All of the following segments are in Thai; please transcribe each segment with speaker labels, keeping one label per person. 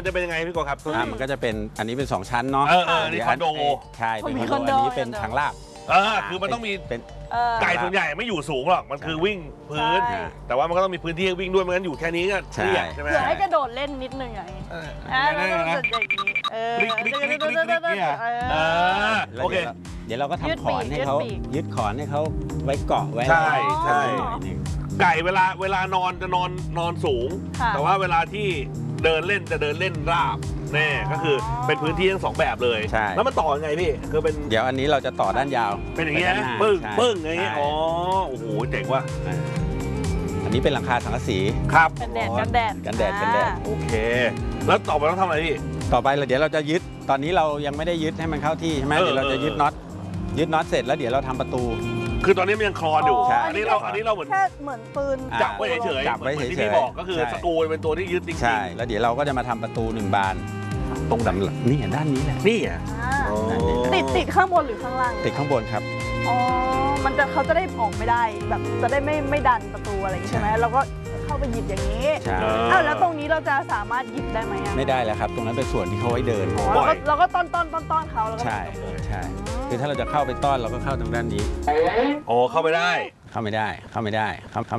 Speaker 1: มันจะเป็นยังไงพี่โกครับ
Speaker 2: มันก็จะเป็นอันนี้เป็น2ชั้นเนาะ
Speaker 1: นี่คอนโด
Speaker 2: ใช่เป็นคอนโดอันนี้เป็นทางลาด
Speaker 1: คือมันต้องมี
Speaker 2: เป็น
Speaker 1: ไก่ส่วนใหญ่ไม่อยู่สูงหรอกมันคือวิ่งพื้นแต่ว่ามันก็ต้องมีพื้นที่ให้วิ่งด้วยไม่งั้นอยู่แค่นี้ก็เครียดใช่ไหม
Speaker 3: เผื่อให้กระโดดเล่นนิดนึงอย่างนี้แล้วก็จะอย่างนี้
Speaker 1: โอเค
Speaker 2: เดี๋ยวเราก็ทำขอนให้เขายึดขอนให้เขาไว้เกาะไว้
Speaker 1: ใช่ไก่เวลานอนจะนอนสูงแต่ว่าเวลาที่เดินเล่นจะเดินเล่นราบแน่ก็คือเป็นพื้นที่ทั้ง2แบบเลยแล้วมันต่อยังไงพี่คือเป็น
Speaker 2: เดี๋ยวอันนี้เราจะต่อด้านยาว
Speaker 1: เป็นอย่างเงี้ยปึ้งอย่างเงี้ยโอ้โหเจ๋งว่ะ
Speaker 2: อันนี้เป็นหลังคาสังกะสี
Speaker 1: ครับ
Speaker 3: กันแดด
Speaker 1: โอเคแล้วต่อไปต้องทำอะไรพี่
Speaker 2: ต่อไปเดี๋ยวเราจะยึดตอนนี้เรายังไม่ได้ยึดให้มันเข้าที่ใช่ไหมเดี๋ยวเราจะยึดน็อตเสร็จแล้วเดี๋ยวเราทำประตู
Speaker 1: คือตอนนี้มันยังคลอนอยู่อันนี้เราเหมือน
Speaker 3: แค่เหมือนปืน
Speaker 1: จับไว้เฉยๆที่พี่บอกก็คือสกรูเป็นตัวที่ยึดจริงๆ
Speaker 2: ใช่แล้วเดี๋ยวเราก็จะมาทำประตู1 บานตรงด้านนี่ด้านนี้แหละ
Speaker 1: นี่อ่ะ
Speaker 3: ติดข้างบนหรือข้างล่าง
Speaker 2: ติดข้างบนครับ
Speaker 3: อ๋อเขาจะได้ออกไม่ได้แบบจะได้ไม่ดันประตูอะไรใช่ไหมเราก็เข้าไปหยิบอย่างนี้แล้วตรงนี้เราจะสามารถหยิบได้ไหม
Speaker 2: ไม่ได้แล้วครับตรงนั้นเป็นส่วนที่เขาไว้เดิน
Speaker 3: เราก็ต้อนเขาแล้วก็
Speaker 2: ใช่คือถ้าเราจะเข้าไปต้อนเราก็เข้าทางด้านนี้
Speaker 1: เข้าไม่ได้
Speaker 2: เข้าไม่ได้เข้าไม่ได้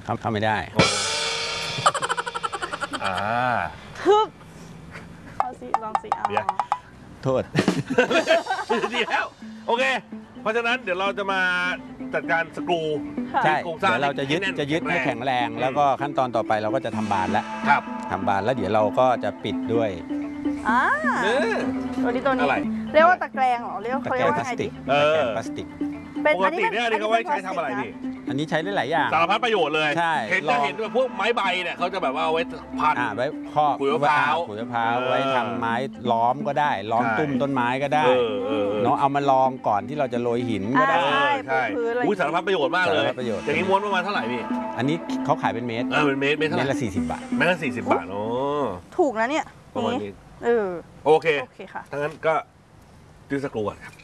Speaker 3: ทึบลองสิ
Speaker 2: โทษ
Speaker 1: ดีแล้วโอเคเพราะฉะนั้นเดี๋ยวเราจะมาจัดการสกรู
Speaker 2: ใช่เดี๋ยวเราจะยึดให้แข็งแรงแล้วก็ขั้นตอนต่อไปเราก็จะทำบานแล้วทำบานแล้วเดี๋ยวเราก็จะปิดด้วย
Speaker 3: ตัวนี้เรียกว่าตะแกรงเหรอเรียกว่าพลาสติก
Speaker 2: พลาสติก
Speaker 1: ปกติเนี่ยเขาไว้ใช้ทำอะไรพี่
Speaker 2: อันนี้ใช้ได้หลายอย่าง
Speaker 1: สารพัดประโยชน์เลย
Speaker 2: ใช่
Speaker 1: เห็นแบบพวกไม้ใบเนี่ยเขาจะแบบว่าเอาไว้พัน
Speaker 2: ไว้ครอบ
Speaker 1: ขุยมะพร้าว
Speaker 2: ไว้ทำไม้ล้อมก็ได้ล้อมตุ้มต้นไม้ก็ได้เนาะเอามาลองก่อนที่เราจะโรยหินก็ได้
Speaker 1: ใช่สารพัดประโยชน์มากเลยอย่างนี้ม้วนประมาณเท่าไหร่พี่
Speaker 2: อันนี้เขาขายเป็นเมตร
Speaker 1: เป็นเมตรเท่าไหร่
Speaker 2: ละ40 บาท
Speaker 1: เมตรละ40 บาทโอ้
Speaker 3: ถูกนะเนี่ย
Speaker 1: ประมาณนี้
Speaker 3: โอเค
Speaker 1: ค่ะถ้างั้นก็ซื้อสกรูก่อนครับ